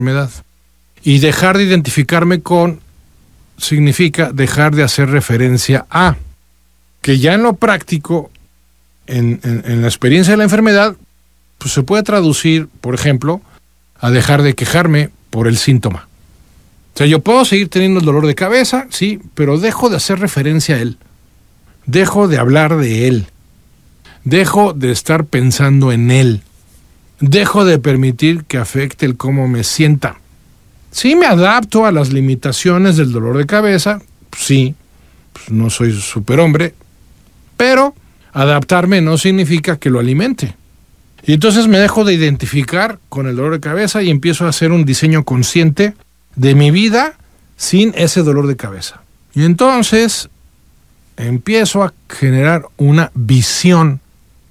enfermedad. Y dejar de identificarme con significa dejar de hacer referencia a, que ya en lo práctico, en la experiencia de la enfermedad, pues se puede traducir, por ejemplo, a dejar de quejarme por el síntoma. O sea, yo puedo seguir teniendo el dolor de cabeza, sí, pero dejo de hacer referencia a él. Dejo de hablar de él. Dejo de estar pensando en él. Dejo de permitir que afecte el cómo me sienta. Sí me adapto a las limitaciones del dolor de cabeza, sí, pues no soy superhombre, pero adaptarme no significa que lo alimente. Y entonces me dejo de identificar con el dolor de cabeza y empiezo a hacer un diseño consciente de mi vida sin ese dolor de cabeza. Y entonces empiezo a generar una visión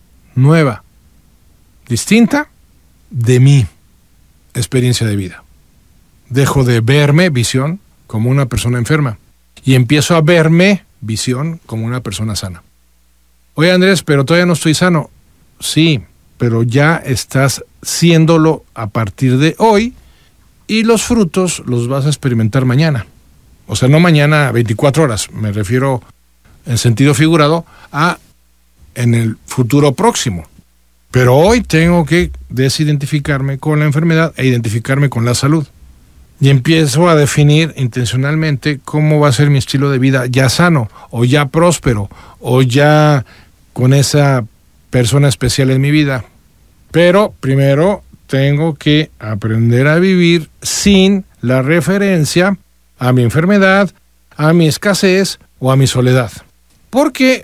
nueva, distinta de mi experiencia de vida. Dejo de verme, visión, como una persona enferma. Y empiezo a verme, visión, como una persona sana. Oye, Andrés, pero todavía no estoy sano. Sí, pero ya estás siéndolo a partir de hoy y los frutos los vas a experimentar mañana. O sea, no mañana 24 horas, me refiero en sentido figurado a en el futuro próximo. Pero hoy tengo que desidentificarme con la enfermedad e identificarme con la salud. Y empiezo a definir intencionalmente cómo va a ser mi estilo de vida ya sano, o ya próspero, o ya con esa persona especial en mi vida. Pero primero tengo que aprender a vivir sin la referencia a mi enfermedad, a mi escasez o a mi soledad. Porque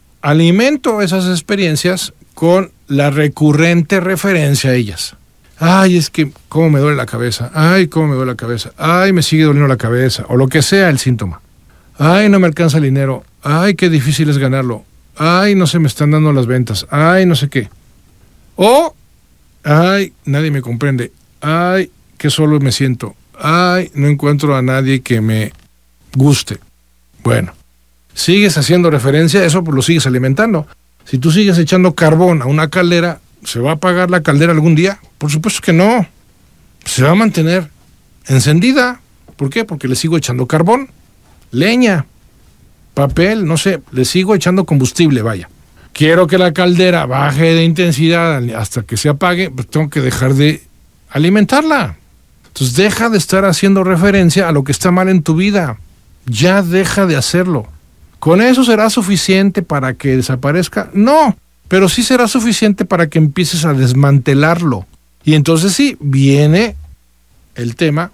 alimento esas experiencias con la recurrente referencia a ellas. Ay, es que cómo me duele la cabeza. Ay, cómo me duele la cabeza. Ay, me sigue doliendo la cabeza. O lo que sea el síntoma. Ay, no me alcanza el dinero. Ay, qué difícil es ganarlo. Ay, no se me están dando las ventas. Ay, no sé qué. O, ay, nadie me comprende. Ay, qué solo me siento. Ay, no encuentro a nadie que me guste. Bueno, sigues haciendo referencia a eso, pues lo sigues alimentando. Si tú sigues echando carbón a una caldera, ¿se va a apagar la caldera algún día? Por supuesto que no. Se va a mantener encendida. ¿Por qué? Porque le sigo echando carbón, leña, papel, no sé, le sigo echando combustible, vaya. Quiero que la caldera baje de intensidad hasta que se apague, pues tengo que dejar de alimentarla. Entonces deja de estar haciendo referencia a lo que está mal en tu vida. Ya deja de hacerlo. ¿Con eso será suficiente para que desaparezca? No. Pero sí será suficiente para que empieces a desmantelarlo. Y entonces sí, viene el tema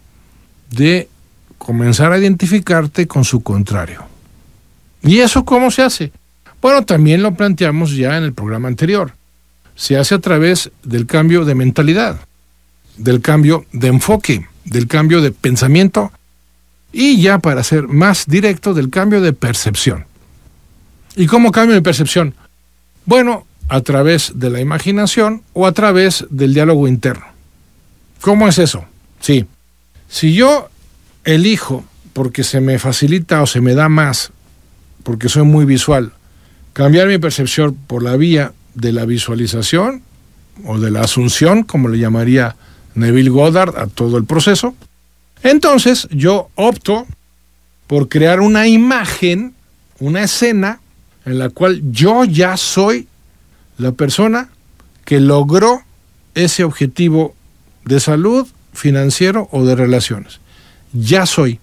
de comenzar a identificarte con su contrario. ¿Y eso cómo se hace? Bueno, también lo planteamos ya en el programa anterior. Se hace a través del cambio de mentalidad, del cambio de enfoque, del cambio de pensamiento y ya para ser más directo, del cambio de percepción. ¿Y cómo cambio de percepción? Bueno, a través de la imaginación o a través del diálogo interno. ¿Cómo es eso? Sí. Si yo elijo, porque se me facilita o se me da más, porque soy muy visual, cambiar mi percepción por la vía de la visualización o de la asunción, como le llamaría Neville Goddard a todo el proceso, entonces yo opto por crear una imagen, una escena en la cual yo ya soy la persona que logró ese objetivo de salud, financiero o de relaciones. Ya soy.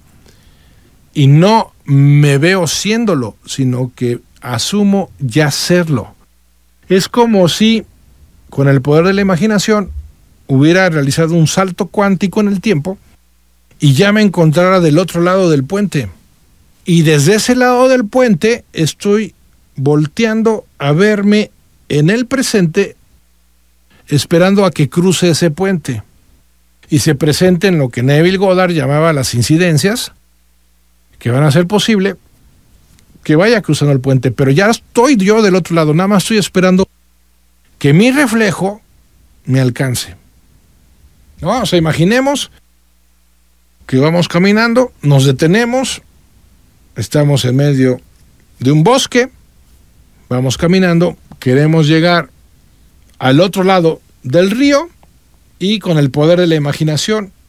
Y no me veo siéndolo, sino que asumo ya serlo. Es como si, con el poder de la imaginación, hubiera realizado un salto cuántico en el tiempo y ya me encontrara del otro lado del puente. Y desde ese lado del puente estoy volteando a verme en el presente, esperando a que cruce ese puente y se presenten lo que Neville Goddard llamaba las incidencias, que van a hacer posible que vaya cruzando el puente, pero ya estoy yo del otro lado, nada más estoy esperando que mi reflejo me alcance. ¿No? O sea, imaginemos que vamos caminando, nos detenemos, estamos en medio de un bosque, vamos caminando, queremos llegar al otro lado del río y con el poder de la imaginación